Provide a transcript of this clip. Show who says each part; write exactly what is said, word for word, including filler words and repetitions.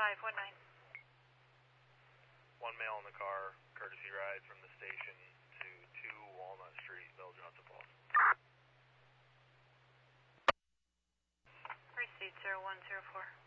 Speaker 1: five one nine.
Speaker 2: One male in the car, courtesy ride from the station to two Walnut Street, Bell Johnson Falls.
Speaker 1: Receipt zero one zero four.